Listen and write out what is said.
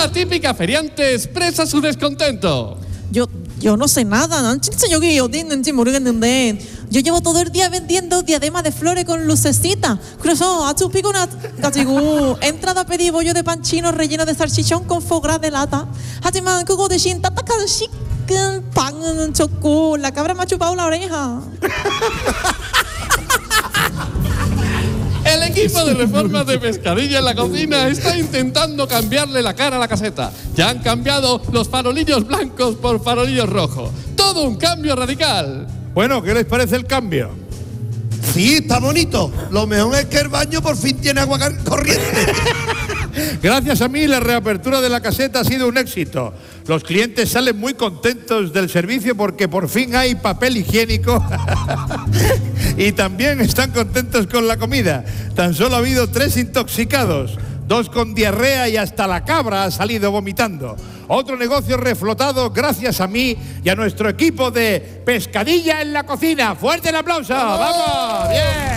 La típica feriante expresa su descontento. Yo no sé nada. 난 진짜 여기 어디 있는지 모르겠는데 yo llevo todo el día vendiendo diademas de flores con lucecitas. 그래서 아주 피곤해가지고 he entrado a pedir bollo de pan chino relleno de salchichón con foie gras de lata. 하지만 그거 대신 딱딱한 식은 빵은 줬고 la cabra me ha chupado la oreja. El equipo de reformas de Pescadilla en la Cocina está intentando cambiarle la cara a la caseta. Ya han cambiado los farolillos blancos por farolillos rojos. Todo un cambio radical. Bueno, ¿qué les parece el cambio? Sí, está bonito. Lo mejor es que el baño por fin tiene agua corriente. Gracias a mí, la reapertura de la caseta ha sido un éxito. Los clientes salen muy contentos del servicio porque por fin hay papel higiénico y también están contentos con la comida. Tan solo ha habido 3 intoxicados, 2 con diarrea y hasta la cabra ha salido vomitando. Otro negocio reflotado gracias a mí y a nuestro equipo de Pescadilla en la Cocina. ¡Fuerte el aplauso! ¡Vamos! ¡Bien!